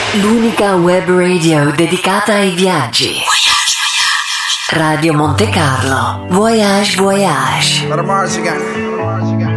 L'unica web radio dedicata ai viaggi. Radio Monte Carlo. Voyage Voyage.